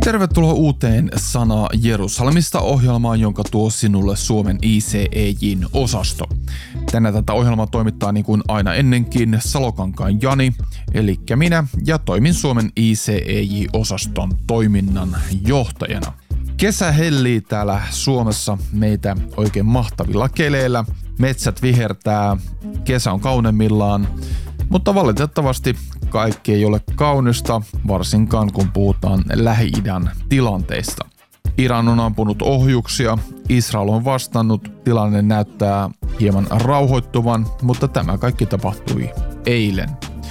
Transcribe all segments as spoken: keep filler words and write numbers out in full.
Tervetuloa uuteen Sana Jerusalemista -ohjelmaan, jonka tuo sinulle Suomen I C E J:n osasto. Tänään tätä ohjelmaa toimittaa niin kuin aina ennenkin Salokankaan Jani, eli minä, ja toimin Suomen I C E J-osaston toiminnan johtajana. Kesä hellii täällä Suomessa meitä oikein mahtavilla keleillä. Metsät vihertää, kesä on kauneimmillaan, mutta valitettavasti kaikki ei ole kaunista, varsinkaan kun puhutaan Lähi-idän tilanteista. Iran on ampunut ohjuksia, Israel on vastannut, tilanne näyttää hieman rauhoittuvan, mutta tämä kaikki tapahtui eilen.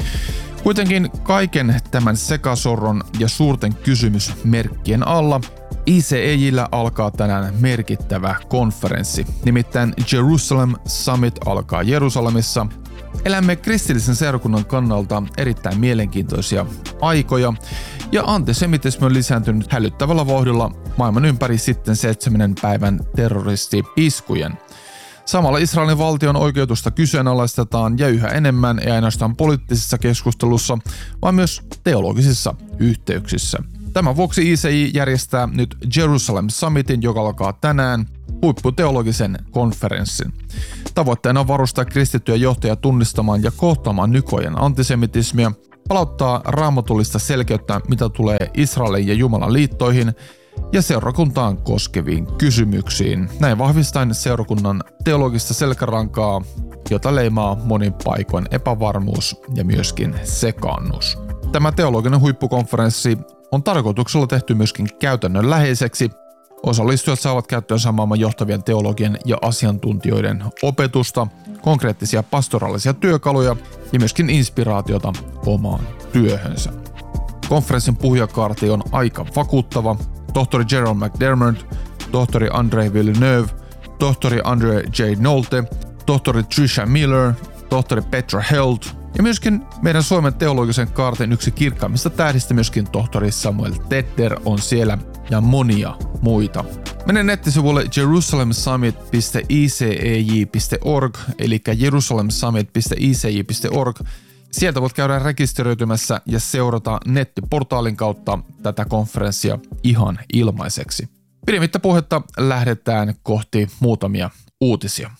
Kuitenkin kaiken tämän sekasorron ja suurten kysymysmerkkien alla I C E J:llä alkaa tänään merkittävä konferenssi, nimittäin Jerusalem Summit alkaa Jerusalemissa. Elämme kristillisen seurakunnan kannalta erittäin mielenkiintoisia aikoja, ja antisemitismi on lisääntynyt hälyttävällä vauhdilla maailman ympäri sitten seitsemännen päivän terroristi-iskujen. Samalla Israelin valtion oikeutusta kyseenalaistetaan ja yhä enemmän, ei ainoastaan poliittisessa keskustelussa, vaan myös teologisissa yhteyksissä. Tämän vuoksi I C E J järjestää nyt Jerusalem Summitin, joka alkaa tänään, huipputeologisen konferenssin. Tavoitteena on varustaa kristittyjä johtajia tunnistamaan ja kohtaamaan nykyajan antisemitismia, palauttaa raamatullista selkeyttä, mitä tulee Israelin ja Jumalan liittoihin ja seurakuntaan koskeviin kysymyksiin. Näin vahvistaen seurakunnan teologista selkärankaa, jota leimaa monin paikoin epävarmuus ja myöskin sekaannus. Tämä teologinen huippukonferenssi on tarkoituksella tehty myöskin käytännönläheiseksi. Osallistujat saavat käyttöönsä maailman johtavien teologien ja asiantuntijoiden opetusta, konkreettisia pastoraalisia työkaluja ja myöskin inspiraatiota omaan työhönsä. Konferenssin puhujakaarti on aika vakuuttava. Tohtori Gerald McDermott, tohtori Andrei Villeneuve, tohtori Andre J. Nolte, tohtori Tricia Miller, tohtori Petra Held ja myöskin meidän Suomen teologisen kaartin yksi kirkkaimmista tähdistä, myöskin tohtori Samuel Tedder on siellä ja monia muita. Mene nettisivuille jerusalem summit piste i c e j piste org eli jerusalem summit piste i c e j piste org. Sieltä voit käydä rekisteröitymässä ja seurata nettiportaalin kautta tätä konferenssia ihan ilmaiseksi. Pidemmittä puhetta lähdetään kohti muutamia uutisia.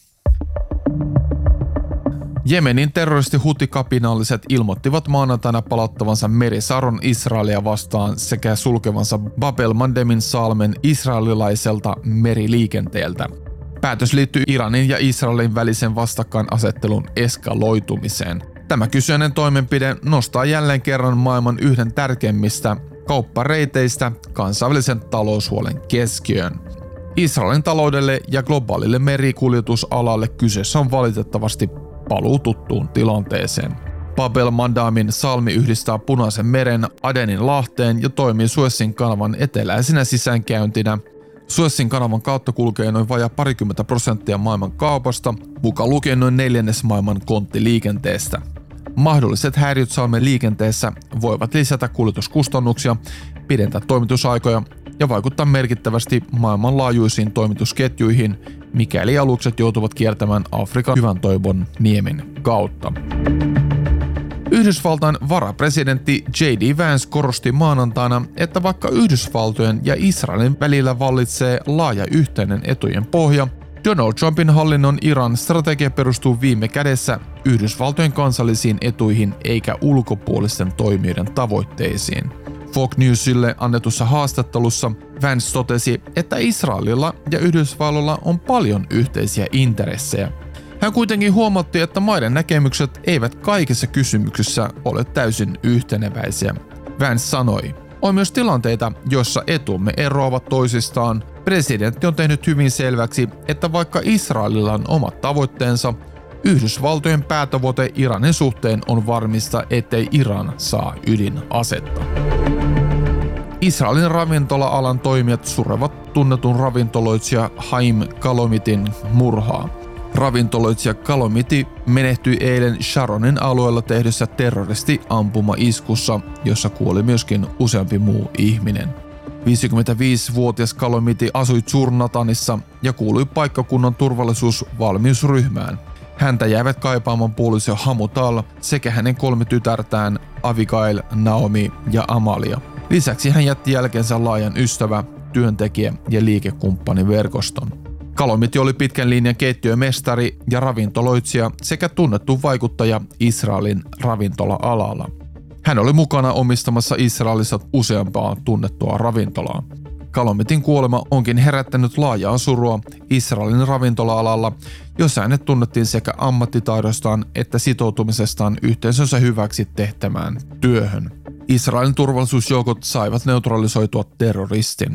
Jemenin terroristi-hutikapinalliset ilmoittivat maanantaina palauttavansa merisaron Israelia vastaan sekä sulkevansa Bab el-Mandemin salmen israelilaiselta meriliikenteeltä. Päätös liittyy Iranin ja Israelin välisen vastakkainasettelun eskaloitumiseen. Tämä kyseinen toimenpide nostaa jälleen kerran maailman yhden tärkeimmistä kauppareiteistä kansainvälisen taloushuolen keskiöön. Israelin taloudelle ja globaalille merikuljetusalalle kyseessä on valitettavasti paluu tuttuun tilanteeseen. Bab el-Mandemin salmi yhdistää Punaisen meren Adenin lahteen ja toimii Suezin kanavan eteläisenä sisäänkäyntinä. Suezin kanavan kautta kulkee noin vajaa parikymmentä prosenttia maailman kaupasta, mukaan lukien noin neljännes maailman konttiliikenteestä. Mahdolliset häiriöt salmen liikenteessä voivat lisätä kuljetuskustannuksia, pidentää toimitusaikoja ja vaikuttaa merkittävästi maailmanlaajuisiin toimitusketjuihin, mikäli alukset joutuvat kiertämään Afrikan hyvän toivon niemen kautta. Yhdysvaltain varapresidentti J D Vance korosti maanantaina, että vaikka Yhdysvaltojen ja Israelin välillä vallitsee laaja yhteinen etujen pohja, Donald Trumpin hallinnon Iran strategia perustuu viime kädessä Yhdysvaltojen kansallisiin etuihin eikä ulkopuolisten toimijoiden tavoitteisiin. Fox Newsille annetussa haastattelussa Vance totesi, että Israelilla ja Yhdysvalloilla on paljon yhteisiä intressejä. Hän kuitenkin huomautti, että maiden näkemykset eivät kaikissa kysymyksissä ole täysin yhteneväisiä. Vance sanoi, on myös tilanteita, joissa etumme eroavat toisistaan. Presidentti on tehnyt hyvin selväksi, että vaikka Israelilla on omat tavoitteensa, Yhdysvaltojen päätavoite Iranin suhteen on varmistaa, ettei Iran saa ydinasetta. Israelin ravintola-alan toimijat surevat tunnetun ravintoloitsija Haim Kalomitin murhaa. Ravintoloitsija Kalomiti menehtyi eilen Sharonin alueella tehdyssä terroristi-ampuma-iskussa, jossa kuoli myöskin useampi muu ihminen. viisikymmentäviisivuotias Kalomiti asui Zurnatanissa ja kuului paikkakunnan turvallisuusvalmiusryhmään. Häntä jäivät kaipaamaan puoliso Hamutal sekä hänen kolme tytärtään Abigail, Naomi ja Amalia. Lisäksi hän jätti jälkeensä laajan ystävä, työntekijä ja liikekumppaniverkoston. Kalomiti oli pitkän linjan keittiömestari ja ravintoloitsija sekä tunnettu vaikuttaja Israelin ravintola-alalla. Hän oli mukana omistamassa Israelissa useampaa tunnettua ravintolaa. Kalomitin kuolema onkin herättänyt laajaa surua Israelin ravintola-alalla, jossa hänet tunnettiin sekä ammattitaidostaan että sitoutumisestaan yhteisönsä hyväksi tehtämään työhön. Israelin turvallisuusjoukot saivat neutralisoitua terroristin.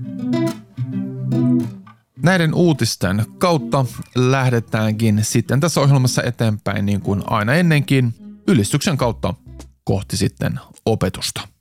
Näiden uutisten kautta lähdetäänkin sitten tässä ohjelmassa eteenpäin niin kuin aina ennenkin ylistyksen kautta kohti sitten opetusta.